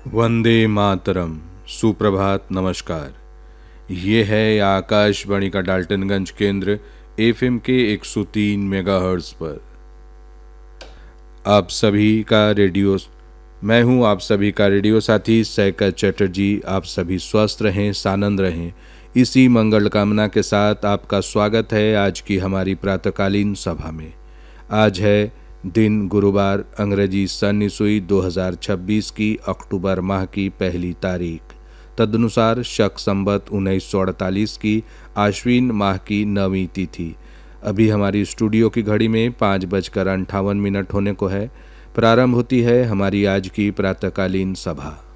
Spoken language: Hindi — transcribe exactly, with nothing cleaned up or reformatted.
वंदे मातरम। सुप्रभात, नमस्कार। ये है आकाशवाणी का डाल्टनगंज केंद्र एफएम के एक सौ तीन मेगाहर्ट्ज पर। आप सभी का रेडियो मैं हूं आप सभी का रेडियो साथी सैकत चटर्जी। आप सभी स्वस्थ रहें, सानंद रहें, इसी मंगल कामना के साथ आपका स्वागत है आज की हमारी प्रातःकालीन सभा में। आज है दिन गुरुवार, अंग्रेजी सन ईस्वी दो हज़ार छब्बीस की अक्टूबर माह की पहली तारीख, तदनुसार शक संबत उन्नीस सौ अड़तालीस की आश्विन माह की नवीं तिथि। अभी हमारी स्टूडियो की घड़ी में पाँच बजकर अंठावन मिनट होने को है। प्रारंभ होती है हमारी आज की प्रातःकालीन सभा।